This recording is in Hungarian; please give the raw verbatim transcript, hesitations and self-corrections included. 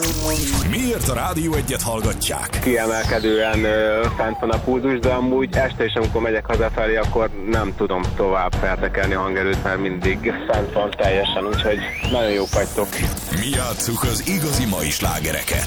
Miért a Rádió Egyet hallgatják? Kiemelkedően ö, fent van a pulzus, de amúgy este is, amikor megyek hazafelé, akkor nem tudom tovább feltekelni a hangerőt, mert mindig fent van teljesen, úgyhogy nagyon jók vagytok. Mi játsszuk az igazi mai slágereket.